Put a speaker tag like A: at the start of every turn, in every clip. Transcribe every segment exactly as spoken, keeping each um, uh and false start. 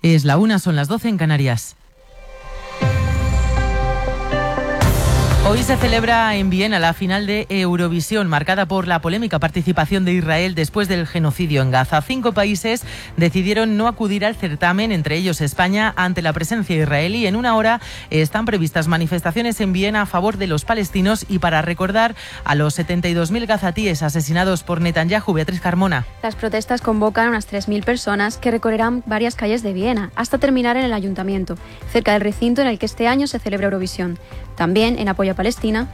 A: Es la una, son las doce en Canarias. Hoy se celebra en Viena la final de Eurovisión, marcada por la polémica participación de Israel después del genocidio en Gaza. Cinco países decidieron no acudir al certamen, entre ellos España, ante la presencia israelí. En una hora están previstas manifestaciones en Viena a favor de los palestinos y para recordar a los setenta y dos mil gazatíes asesinados por Netanyahu. Beatriz Carmona.
B: Las protestas convocan a unas tres mil personas que recorrerán varias calles de Viena hasta terminar en el ayuntamiento, cerca del recinto en el que este año se celebra Eurovisión. También en apoyo a Palestina.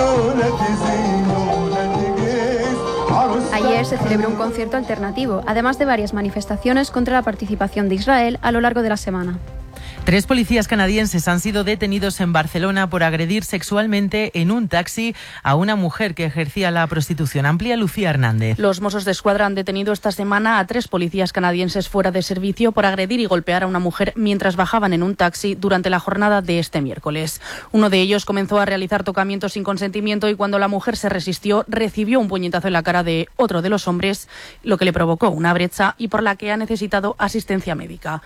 B: Ayer se celebró un concierto alternativo, además de varias manifestaciones contra la participación de Israel a lo largo de la semana.
A: Tres policías canadienses han sido detenidos en Barcelona por agredir sexualmente en un taxi a una mujer que ejercía la prostitución. Amplía Lucía Hernández.
C: Los Mossos d'Esquadra han detenido esta semana a tres policías canadienses fuera de servicio por agredir y golpear a una mujer mientras bajaban en un taxi durante la jornada de este miércoles. Uno de ellos comenzó a realizar tocamientos sin consentimiento y cuando la mujer se resistió recibió un puñetazo en la cara de otro de los hombres, lo que le provocó una brecha y por la que ha necesitado asistencia médica.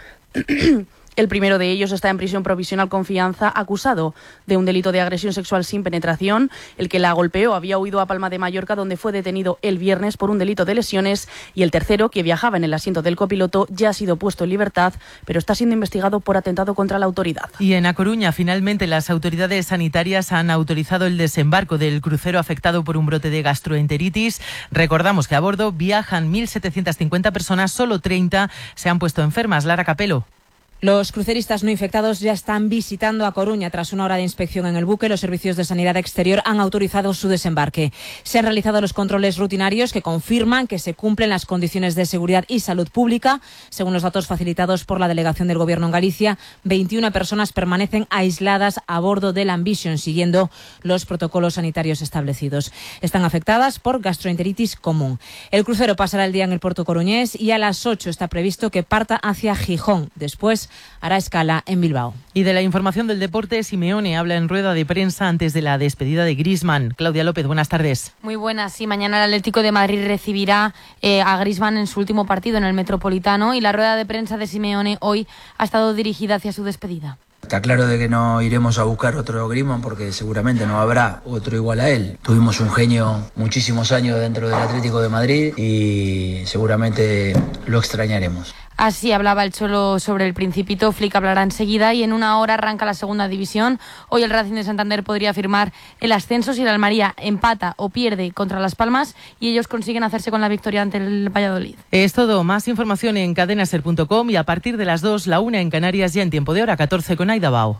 C: El primero de ellos está en prisión provisional con fianza, acusado de un delito de agresión sexual sin penetración. El que la golpeó había huido a Palma de Mallorca, donde fue detenido el viernes por un delito de lesiones. Y el tercero, que viajaba en el asiento del copiloto, ya ha sido puesto en libertad, pero está siendo investigado por atentado contra la autoridad.
A: Y en A Coruña, finalmente, las autoridades sanitarias han autorizado el desembarco del crucero afectado por un brote de gastroenteritis. Recordamos que a bordo viajan mil setecientas cincuenta personas, solo treinta se han puesto enfermas. Lara Capelo.
D: Los cruceristas no infectados ya están visitando A Coruña. Tras una hora de inspección en el buque, los servicios de sanidad exterior han autorizado su desembarque. Se han realizado los controles rutinarios que confirman que se cumplen las condiciones de seguridad y salud pública. Según los datos facilitados por la delegación del Gobierno en Galicia, veintiuna personas permanecen aisladas a bordo del Ambition, siguiendo los protocolos sanitarios establecidos. Están afectadas por gastroenteritis común. El crucero pasará el día en el puerto coruñés y a las ocho está previsto que parta hacia Gijón. Después hará escala en Bilbao.
A: Y de la información del deporte, Simeone habla en rueda de prensa antes de la despedida de Griezmann. Claudia López, buenas tardes.
E: Muy buenas, sí, mañana el Atlético de Madrid recibirá eh, a Griezmann en su último partido en el Metropolitano y la rueda de prensa de Simeone hoy ha estado dirigida hacia su despedida.
F: Está claro de que no iremos a buscar otro Griezmann porque seguramente no habrá otro igual a él. Tuvimos un genio muchísimos años dentro del Atlético de Madrid y seguramente lo extrañaremos.
E: Así hablaba el Cholo sobre el Principito. Flick hablará enseguida y en una hora arranca la segunda división. Hoy el Racing de Santander podría firmar el ascenso si el Almería empata o pierde contra Las Palmas y ellos consiguen hacerse con la victoria ante el Valladolid.
A: Es todo. Más información en cadena ser punto com y a partir de las dos, la una en Canarias, ya en tiempo de hora catorce con Aida Bao.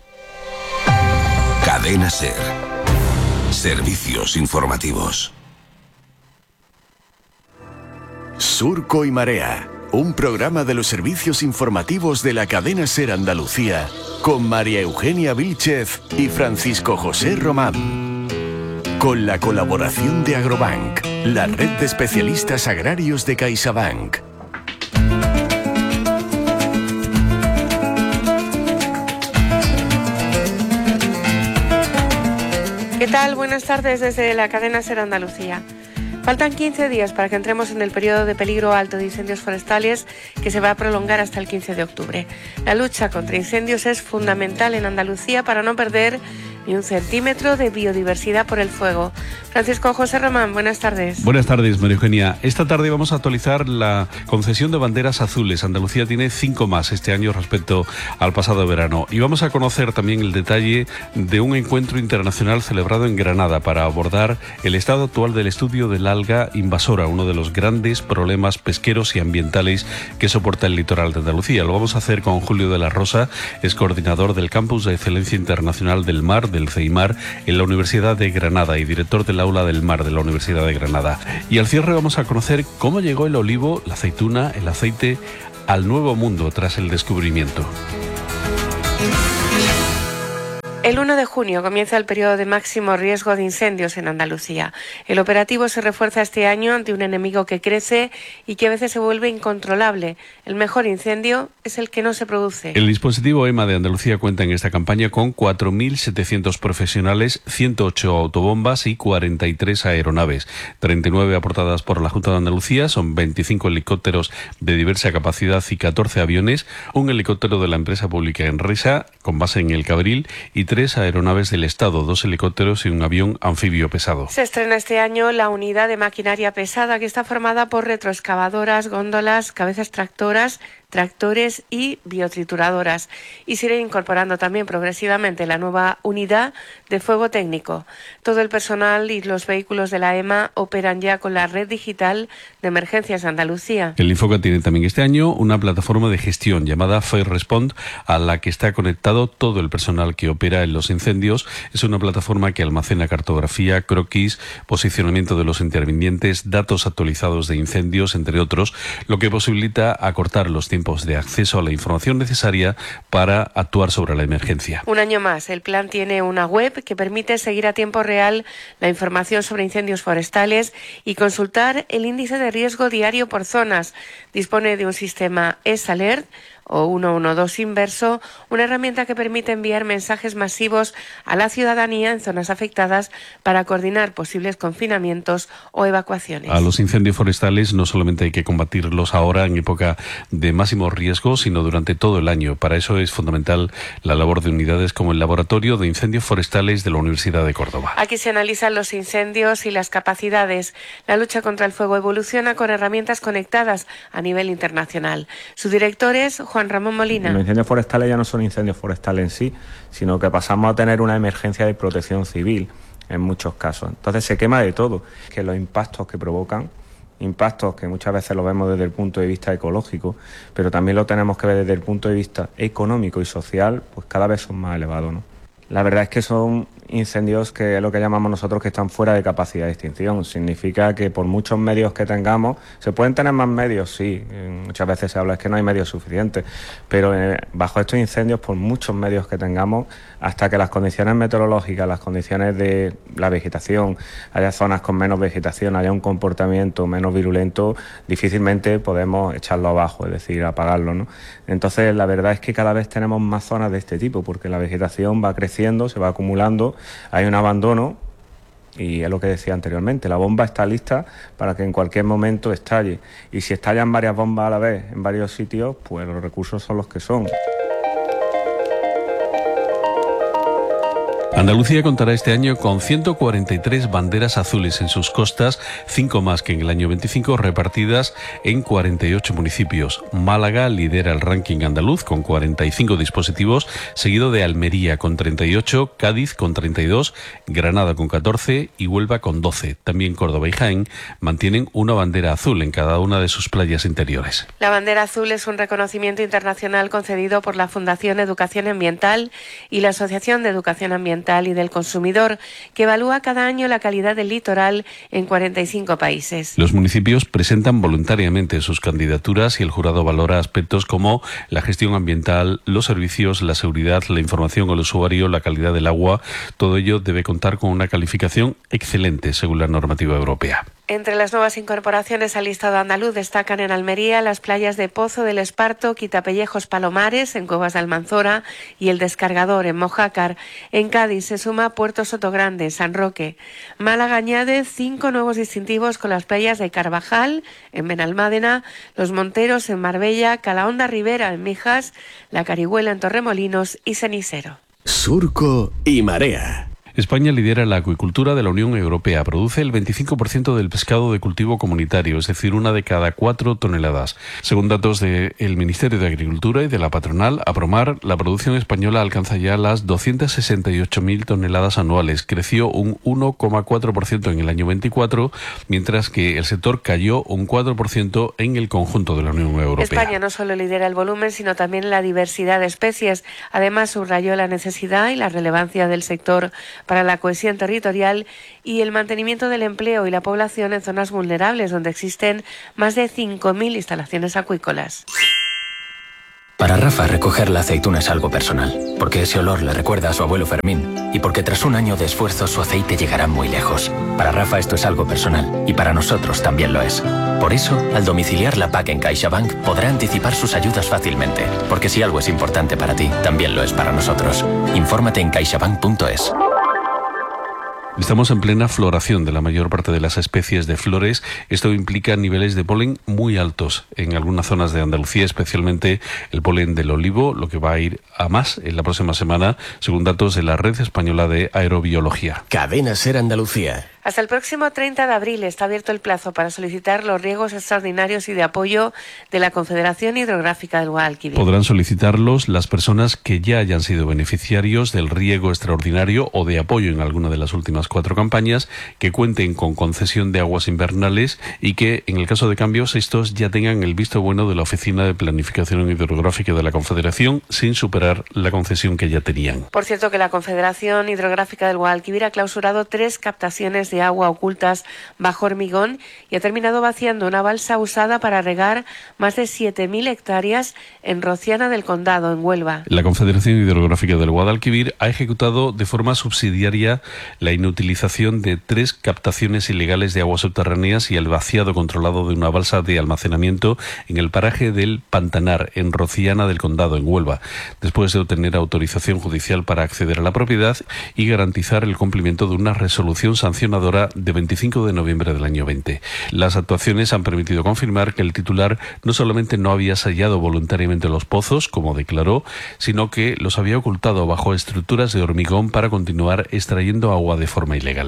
G: Cadena Ser. Servicios informativos. Surco y Marea. Un programa de los servicios informativos de la cadena SER Andalucía con María Eugenia Vílchez y Francisco José Román. Con la colaboración de Agrobank, la red de especialistas agrarios de CaixaBank.
H: ¿Qué tal? Buenas tardes desde la cadena SER Andalucía. Faltan quince días para que entremos en el periodo de peligro alto de incendios forestales que se va a prolongar hasta el quince de octubre. La lucha contra incendios es fundamental en Andalucía para no perder ni un centímetro de biodiversidad por el fuego. Francisco José Román, buenas tardes.
I: Buenas tardes, María Eugenia. Esta tarde vamos a actualizar la concesión de banderas azules. Andalucía tiene cinco más este año respecto al pasado verano. Y vamos a conocer también el detalle de un encuentro internacional celebrado en Granada para abordar el estado actual del estudio del alga invasora, uno de los grandes problemas pesqueros y ambientales que soporta el litoral de Andalucía. Lo vamos a hacer con Julio de la Rosa, es coordinador del Campus de Excelencia Internacional del Mar, del CEIMAR, en la Universidad de Granada y director del Aula del Mar de la Universidad de Granada. Y al cierre vamos a conocer cómo llegó el olivo, la aceituna, el aceite al Nuevo Mundo tras el descubrimiento.
H: El uno de junio comienza el periodo de máximo riesgo de incendios en Andalucía. El operativo se refuerza este año ante un enemigo que crece y que a veces se vuelve incontrolable. El mejor incendio es el que no se produce.
I: El dispositivo EMA de Andalucía cuenta en esta campaña con cuatro mil setecientos profesionales, ciento ocho autobombas y cuarenta y tres aeronaves. treinta y nueve aportadas por la Junta de Andalucía, son veinticinco helicópteros de diversa capacidad y catorce aviones, un helicóptero de la empresa pública Enresa, con base en El Cabril, y tres aeronaves del Estado, dos helicópteros y un avión anfibio pesado.
H: Se estrena este año la unidad de maquinaria pesada, que está formada por retroexcavadoras, góndolas, cabezas tractoras, tractores y biotrituradoras, y se irá incorporando también progresivamente la nueva unidad de fuego técnico. Todo el personal y los vehículos de la EMA operan ya con la red digital de emergencias de Andalucía.
I: El Infoca tiene también este año una plataforma de gestión llamada Fire Respond, a la que está conectado todo el personal que opera en los incendios. Es una plataforma que almacena cartografía, croquis, posicionamiento de los intervinientes, datos actualizados de incendios, entre otros, lo que posibilita acortar los tiempos de acceso a la información necesaria para actuar sobre la emergencia.
H: Un año más, el plan tiene una web que permite seguir a tiempo real la información sobre incendios forestales y consultar el índice de riesgo diario por zonas. Dispone de un sistema S-Alert o ciento doce inverso, una herramienta que permite enviar mensajes masivos a la ciudadanía en zonas afectadas para coordinar posibles confinamientos o evacuaciones.
I: A los incendios forestales no solamente hay que combatirlos ahora en época de máximo riesgo, sino durante todo el año. Para eso es fundamental la labor de unidades como el Laboratorio de Incendios Forestales de la Universidad de Córdoba.
H: Aquí se analizan los incendios y las capacidades. La lucha contra el fuego evoluciona con herramientas conectadas a nivel internacional. Su director es Juan Ramón Molina.
J: Los incendios forestales ya no son incendios forestales en sí, sino que pasamos a tener una emergencia de protección civil en muchos casos. Entonces se quema de todo, que los impactos que provocan, impactos que muchas veces lo vemos desde el punto de vista ecológico, pero también lo tenemos que ver desde el punto de vista económico y social, pues cada vez son más elevados, ¿no? La verdad es que son incendios que es lo que llamamos nosotros que están fuera de capacidad de extinción. Significa que por muchos medios que tengamos, se pueden tener más medios, sí, muchas veces se habla es que no hay medios suficientes, pero eh, bajo estos incendios, por muchos medios que tengamos, hasta que las condiciones meteorológicas, las condiciones de la vegetación, haya zonas con menos vegetación, haya un comportamiento menos virulento, difícilmente podemos echarlo abajo, es decir, apagarlo, ¿no? Entonces, la verdad es que cada vez tenemos más zonas de este tipo, porque la vegetación va creciendo, se va acumulando, hay un abandono y es lo que decía anteriormente, la bomba está lista para que en cualquier momento estalle, y si estallan varias bombas a la vez en varios sitios, pues los recursos son los que son.
I: Andalucía contará este año con ciento cuarenta y tres banderas azules en sus costas, cinco más que en el año veinticinco, repartidas en cuarenta y ocho municipios. Málaga lidera el ranking andaluz con cuarenta y cinco dispositivos, seguido de Almería con treinta y ocho, Cádiz con treinta y dos, Granada con catorce y Huelva con doce. También Córdoba y Jaén mantienen una bandera azul en cada una de sus playas interiores.
H: La bandera azul es un reconocimiento internacional concedido por la Fundación Educación Ambiental y la Asociación de Educación Ambiental y del Consumidor, que evalúa cada año la calidad del litoral en cuarenta y cinco países.
I: Los municipios presentan voluntariamente sus candidaturas y el jurado valora aspectos como la gestión ambiental, los servicios, la seguridad, la información al usuario, la calidad del agua. Todo ello debe contar con una calificación excelente según la normativa europea.
H: Entre las nuevas incorporaciones al listado andaluz destacan en Almería las playas de Pozo del Esparto, Quitapellejos, Palomares, en Cuevas de Almanzora y El Descargador, en Mojácar. En Cádiz se suma Puerto Sotogrande, San Roque. Málaga añade cinco nuevos distintivos con las playas de Carvajal, en Benalmádena, Los Monteros, en Marbella, Calahonda Ribera, en Mijas, La Carihuela, en Torremolinos y Cenicero.
G: Surco y Marea.
I: España lidera la acuicultura de la Unión Europea. Produce el veinticinco por ciento del pescado de cultivo comunitario, es decir, una de cada cuatro toneladas. Según datos del Ministerio de Agricultura y de la patronal, Apromar, la producción española alcanza ya las doscientas sesenta y ocho mil toneladas anuales. Creció un uno coma cuatro por ciento en el año veinticuatro, mientras que el sector cayó un cuatro por ciento en el conjunto de la Unión Europea.
H: España no solo lidera el volumen, sino también la diversidad de especies. Además, subrayó la necesidad y la relevancia del sector para la cohesión territorial y el mantenimiento del empleo y la población en zonas vulnerables, donde existen más de cinco mil instalaciones acuícolas.
K: Para Rafa, recoger la aceituna es algo personal, porque ese olor le recuerda a su abuelo Fermín y porque tras un año de esfuerzo su aceite llegará muy lejos. Para Rafa esto es algo personal y para nosotros también lo es. Por eso, al domiciliar la P A C en CaixaBank, podrá anticipar sus ayudas fácilmente, porque si algo es importante para ti, también lo es para nosotros. Infórmate en caixabank punto es.
I: Estamos en plena floración de la mayor parte de las especies de flores. Esto implica niveles de polen muy altos en algunas zonas de Andalucía, especialmente el polen del olivo, lo que va a ir a más en la próxima semana, según datos de la Red Española de Aerobiología.
G: Cadena Ser Andalucía.
H: Hasta el próximo treinta de abril está abierto el plazo para solicitar los riegos extraordinarios y de apoyo de la Confederación Hidrográfica del Guadalquivir.
I: Podrán solicitarlos las personas que ya hayan sido beneficiarios del riego extraordinario o de apoyo en alguna de las últimas cuatro campañas, que cuenten con concesión de aguas invernales y que, en el caso de cambios, estos ya tengan el visto bueno de la Oficina de Planificación Hidrográfica de la Confederación sin superar la concesión que ya tenían.
H: Por cierto, que la Confederación Hidrográfica del Guadalquivir ha clausurado tres captaciones de de agua ocultas bajo hormigón y ha terminado vaciando una balsa usada para regar más de siete mil hectáreas en Rociana del Condado, en Huelva.
I: La Confederación Hidrográfica del Guadalquivir ha ejecutado de forma subsidiaria la inutilización de tres captaciones ilegales de aguas subterráneas y el vaciado controlado de una balsa de almacenamiento en el paraje del Pantanar, en Rociana del Condado, en Huelva, después de obtener autorización judicial para acceder a la propiedad y garantizar el cumplimiento de una resolución sancionadora de veinticinco de noviembre del año veinte. Las actuaciones han permitido confirmar que el titular no solamente no había sellado voluntariamente los pozos, como declaró, sino que los había ocultado bajo estructuras de hormigón para continuar extrayendo agua de forma ilegal.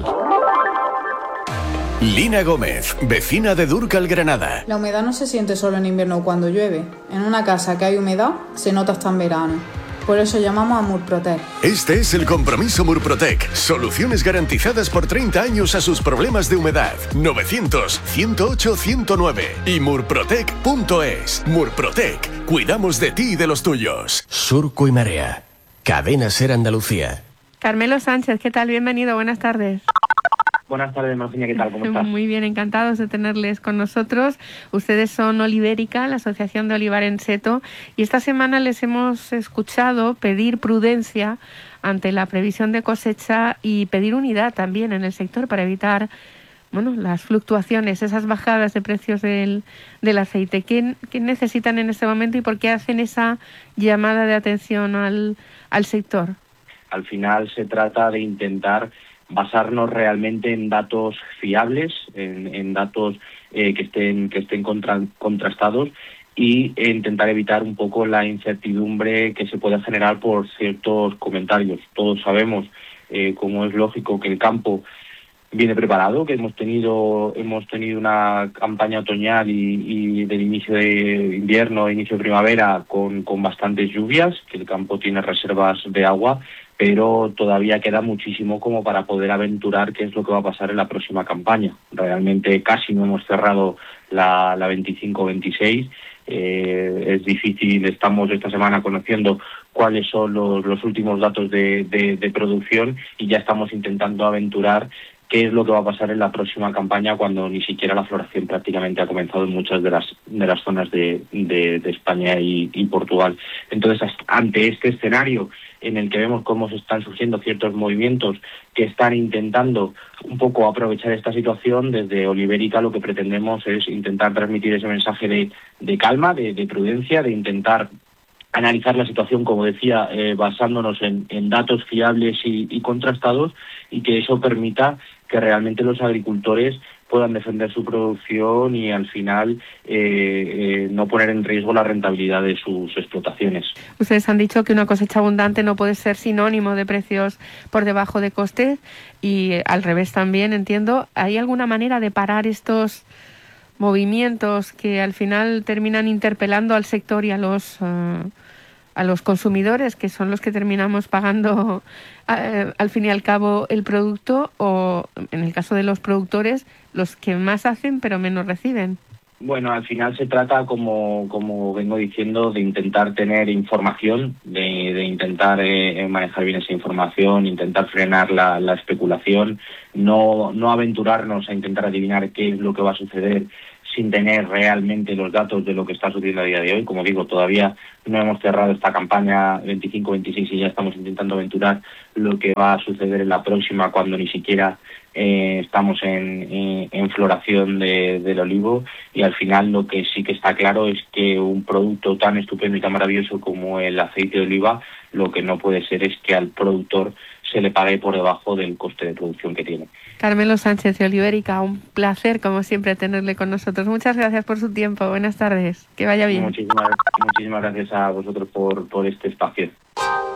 G: Lina Gómez, vecina de Dúrcal, Granada.
L: La humedad no se siente solo en invierno cuando llueve. En una casa que hay humedad se nota hasta en verano. Por eso llamamos a Murprotec.
G: Este es el compromiso Murprotec. Soluciones garantizadas por treinta años a sus problemas de humedad. novecientos, ciento ocho, ciento nueve y murprotec punto es. Murprotec. Cuidamos de ti y de los tuyos. Surco y Marea. Cadena Ser Andalucía.
H: Carmelo Sánchez, ¿qué tal? Bienvenido, buenas tardes.
M: Buenas tardes, Marciña, ¿qué tal? ¿Cómo estás?
H: Muy bien, encantados de tenerles con nosotros. Ustedes son Olivérica, la Asociación de Olivar en Seto, y esta semana les hemos escuchado pedir prudencia ante la previsión de cosecha y pedir unidad también en el sector para evitar, bueno, las fluctuaciones, esas bajadas de precios del, del aceite. ¿Qué, ¿Qué necesitan en este momento y por qué hacen esa llamada de atención al, al sector?
M: Al final se trata de intentar basarnos realmente en datos fiables, en, en datos eh, que estén que estén contra, contrastados y e intentar evitar un poco la incertidumbre que se puede generar por ciertos comentarios. Todos sabemos, eh, como es lógico, que el campo viene preparado, que hemos tenido hemos tenido una campaña otoñal y, y del inicio de invierno, inicio de primavera con, con bastantes lluvias, que el campo tiene reservas de agua, pero todavía queda muchísimo como para poder aventurar qué es lo que va a pasar en la próxima campaña. Realmente casi no hemos cerrado la, la veinticinco veintiséis, eh, es difícil, estamos esta semana conociendo cuáles son los, los últimos datos de, de, de producción y ya estamos intentando aventurar qué es lo que va a pasar en la próxima campaña cuando ni siquiera la floración prácticamente ha comenzado en muchas de las de las zonas de, de, de España y, y Portugal. Entonces, ante este escenario en el que vemos cómo se están surgiendo ciertos movimientos que están intentando un poco aprovechar esta situación, desde Olivérica lo que pretendemos es intentar transmitir ese mensaje de, de calma, de, de prudencia, de intentar analizar la situación, como decía, eh, basándonos en, en datos fiables y, y contrastados, y que eso permita que realmente los agricultores puedan defender su producción y al final eh, eh, no poner en riesgo la rentabilidad de sus explotaciones.
H: Ustedes han dicho que una cosecha abundante no puede ser sinónimo de precios por debajo de costes y eh, al revés también, entiendo. ¿Hay alguna manera de parar estos movimientos que al final terminan interpelando al sector y a los uh, a los consumidores, que son los que terminamos pagando uh, al fin y al cabo el producto, o en el caso de los productores, los que más hacen pero menos reciben?
M: Bueno, al final se trata, como como vengo diciendo, de intentar tener información, de, de intentar eh, manejar bien esa información, intentar frenar la, la especulación, no, no aventurarnos a intentar adivinar qué es lo que va a suceder sin tener realmente los datos de lo que está sucediendo a día de hoy. Como digo, todavía no hemos cerrado esta campaña veinticinco veintiséis y ya estamos intentando aventurar lo que va a suceder en la próxima, cuando ni siquiera eh, estamos en, en, en floración de, del olivo. Y al final lo que sí que está claro es que un producto tan estupendo y tan maravilloso como el aceite de oliva, lo que no puede ser es que al productor se le pague por debajo del coste de producción que tiene.
H: Carmelo Sánchez de Olivérica, un placer como siempre tenerle con nosotros. Muchas gracias por su tiempo. Buenas tardes. Que vaya bien.
M: Muchísimas, muchísimas gracias a vosotros por, por este espacio.